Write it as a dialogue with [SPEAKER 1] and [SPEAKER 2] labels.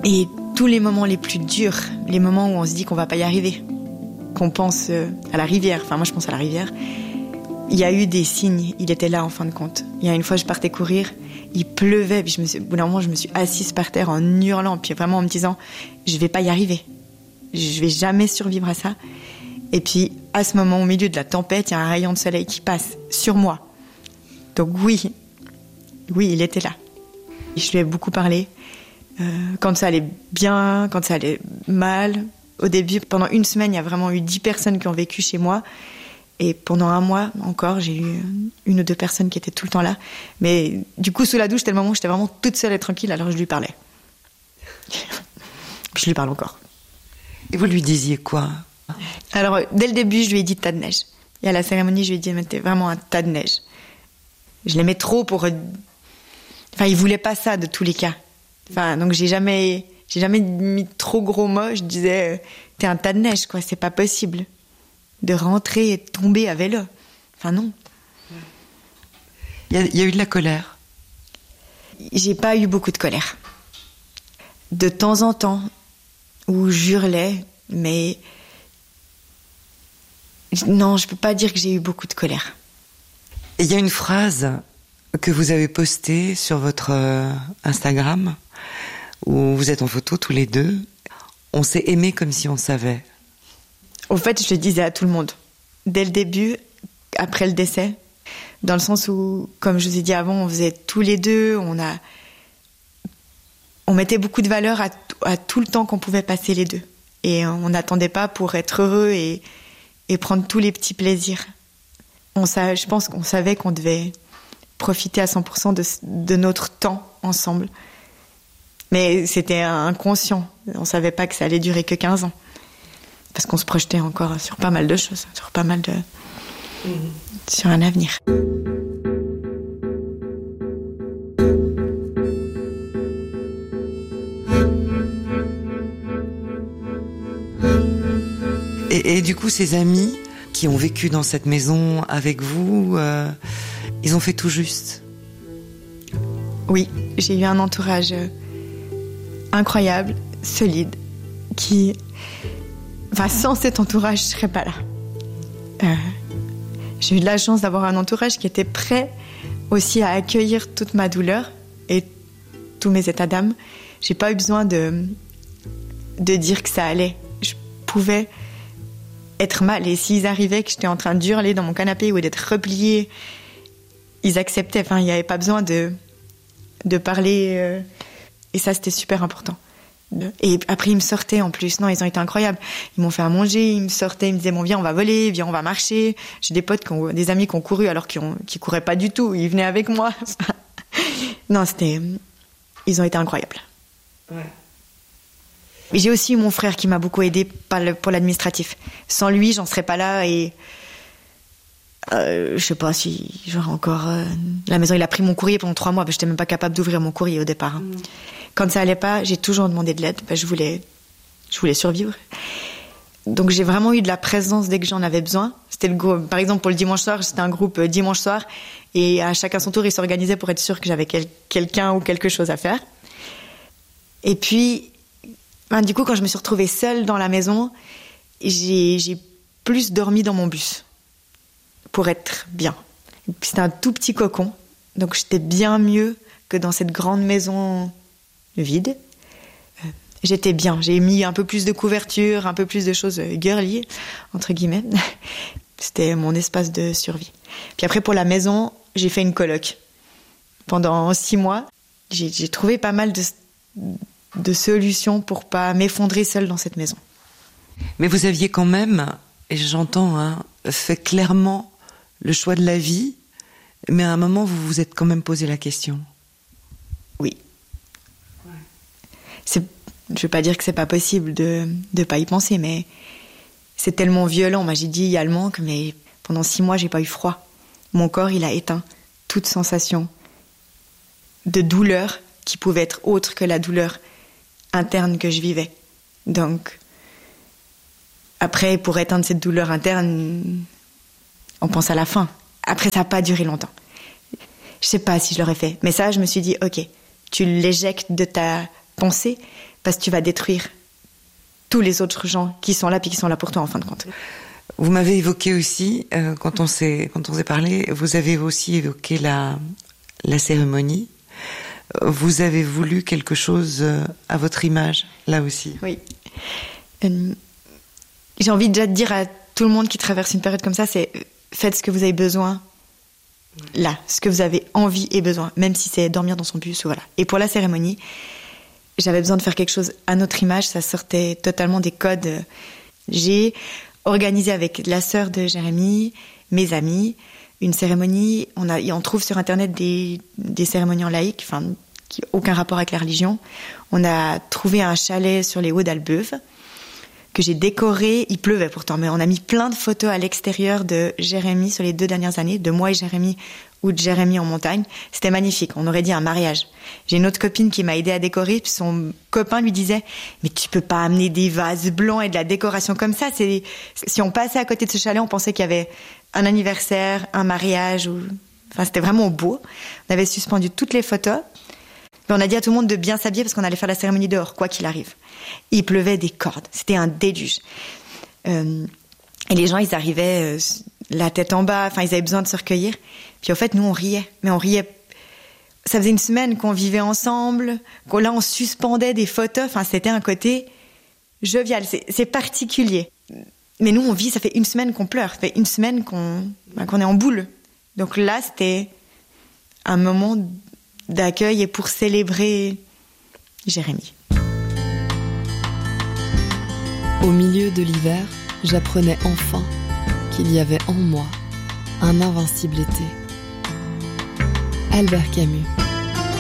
[SPEAKER 1] Et tous les moments les plus durs, les moments où on se dit qu'on va pas y arriver, qu'on pense à la rivière, enfin moi je pense à la rivière, il y a eu des signes, il était là en fin de compte. Il y a une fois je partais courir, il pleuvait, puis au bout d'un moment je me suis assise par terre en hurlant, puis vraiment en me disant je vais pas y arriver, je vais jamais survivre à ça. Et puis à ce moment, au milieu de la tempête, il y a un rayon de soleil qui passe sur moi. Donc oui, il était là. Je lui ai beaucoup parlé. Quand ça allait bien, quand ça allait mal. Au début, pendant une semaine, il y a vraiment eu 10 personnes qui ont vécu chez moi. Et pendant un mois encore, j'ai eu 1 ou 2 personnes qui étaient tout le temps là. Mais du coup, sous la douche, c'était le moment où j'étais vraiment toute seule et tranquille, alors je lui parlais. Puis je lui parle encore.
[SPEAKER 2] Et vous lui disiez quoi?
[SPEAKER 1] Alors, dès le début, je lui ai dit tas de neige. Et à la cérémonie, je lui ai dit, mais t'es vraiment un tas de neige. Je l'aimais trop pour... Enfin, il voulait pas ça de tous les cas. Enfin, donc j'ai jamais mis trop gros mots. Je disais, t'es un tas de neige, quoi. C'est pas possible de rentrer et de tomber à vélo. Enfin, non.
[SPEAKER 2] Il y a eu de la colère?
[SPEAKER 1] J'ai pas eu beaucoup de colère. De temps en temps, où j'hurlais, mais non, je peux pas dire que j'ai eu beaucoup de colère.
[SPEAKER 2] Et il y a une phrase que vous avez postée sur votre Instagram, où vous êtes en photo tous les deux. On s'est aimé comme si on savait.
[SPEAKER 1] Au fait, je le disais à tout le monde. Dès le début, après le décès, dans le sens où, comme je vous ai dit avant, on faisait tous les deux, on mettait beaucoup de valeur à tout le temps qu'on pouvait passer les deux. Et on n'attendait pas pour être heureux et prendre tous les petits plaisirs. Je pense qu'on savait qu'on devait profiter à 100% de notre temps ensemble. Mais c'était inconscient. On savait pas que ça allait durer que 15 ans. Parce qu'on se projetait encore sur pas mal de choses, sur un avenir.
[SPEAKER 2] Et du coup, ces amis qui ont vécu dans cette maison avec vous, ils ont fait tout juste?
[SPEAKER 1] Oui, j'ai eu un entourage incroyable, solide, qui... Enfin, sans cet entourage, je ne serais pas là. J'ai eu de la chance d'avoir un entourage qui était prêt aussi à accueillir toute ma douleur et tous mes états d'âme. J'ai pas eu besoin de dire que ça allait. Je pouvais être mal. Et s'ils arrivaient que j'étais en train d'hurler dans mon canapé ou d'être repliée, ils acceptaient. Enfin, il n'y avait pas besoin de parler. Et ça, c'était super important. Et après, ils me sortaient en plus. Non, ils ont été incroyables. Ils m'ont fait à manger, ils me sortaient, ils me disaient, bon, viens, on va voler, viens, on va marcher. J'ai des potes, des amis qui ont couru alors qui couraient pas du tout. Ils venaient avec moi. Non, ils ont été incroyables.
[SPEAKER 2] Ouais.
[SPEAKER 1] Et j'ai aussi eu mon frère qui m'a beaucoup aidé pour l'administratif. Sans lui, j'en serais pas là et je sais pas si j'aurais encore la maison. Il a pris mon courrier pendant 3 mois. J'étais même pas capable d'ouvrir mon courrier au départ. Quand ça allait pas, j'ai toujours demandé de l'aide. Je voulais survivre. Donc j'ai vraiment eu de la présence dès que j'en avais besoin. C'était par exemple pour le dimanche soir, c'était un groupe dimanche soir et à chacun son tour, ils s'organisaient pour être sûr que j'avais quelqu'un ou quelque chose à faire. Et puis du coup, quand je me suis retrouvée seule dans la maison, j'ai plus dormi dans mon bus pour être bien. C'était un tout petit cocon, donc j'étais bien mieux que dans cette grande maison vide. J'étais bien, j'ai mis un peu plus de couverture, un peu plus de choses girly, entre guillemets. C'était mon espace de survie. Puis après, pour la maison, j'ai fait une coloc. Pendant 6 mois, j'ai trouvé pas mal de solutions pour pas m'effondrer seule dans cette maison.
[SPEAKER 2] Mais vous aviez quand même, et j'entends, fait clairement le choix de la vie, mais à un moment, vous vous êtes quand même posé la question.
[SPEAKER 1] Oui. Ouais. Je veux pas dire que c'est pas possible de pas y penser, mais c'est tellement violent. Moi, j'ai dit, il y a le manque, mais pendant 6 mois, j'ai pas eu froid. Mon corps, il a éteint toute sensation de douleur qui pouvait être autre que la douleur interne que je vivais. Donc, après, pour éteindre cette douleur interne, on pense à la fin. Après, ça n'a pas duré longtemps. Je sais pas si je l'aurais fait. Mais ça, je me suis dit, ok, tu l'éjectes de ta pensée parce que tu vas détruire tous les autres gens qui sont là puis qui sont là pour toi en fin de compte.
[SPEAKER 2] Vous m'avez évoqué aussi, quand on s'est parlé, vous avez aussi évoqué la cérémonie. Vous avez voulu quelque chose à votre image, là aussi.
[SPEAKER 1] Oui. J'ai envie déjà de dire à tout le monde qui traverse une période comme ça, c'est faites ce que vous avez besoin, là, ce que vous avez envie et besoin, même si c'est dormir dans son bus ou voilà. Et pour la cérémonie, j'avais besoin de faire quelque chose à notre image, ça sortait totalement des codes. J'ai organisé avec la sœur de Jérémy, mes amis, une cérémonie. On trouve sur Internet des cérémonies en laïque, enfin, qui n'ont aucun rapport avec la religion. On a trouvé un chalet sur les Hauts d'Albeuf que j'ai décoré. Il pleuvait pourtant, mais on a mis plein de photos à l'extérieur de Jérémy sur les 2 dernières années, de moi et Jérémy, ou de Jérémy en montagne. C'était magnifique. On aurait dit un mariage. J'ai une autre copine qui m'a aidée à décorer, puis son copain lui disait « Mais tu peux pas amener des vases blancs et de la décoration comme ça. » Si on passait à côté de ce chalet, on pensait qu'il y avait un anniversaire, un mariage. Enfin, c'était vraiment beau. On avait suspendu toutes les photos. Mais on a dit à tout le monde de bien s'habiller parce qu'on allait faire la cérémonie dehors, quoi qu'il arrive. Il pleuvait des cordes. C'était un déluge. Et les gens, ils arrivaient la tête en bas. Enfin, ils avaient besoin de se recueillir. Puis, au fait, nous, on riait. Mais on riait. Ça faisait une semaine qu'on vivait ensemble. Là, on suspendait des photos. Enfin, c'était un côté jovial. C'est particulier. Mais nous, on vit, ça fait une semaine qu'on pleure. Ça fait une semaine qu'on est en boule. Donc là, c'était un moment d'accueil et pour célébrer Jérémy.
[SPEAKER 3] Au milieu de l'hiver, j'apprenais enfin qu'il y avait en moi un invincible été. Albert Camus.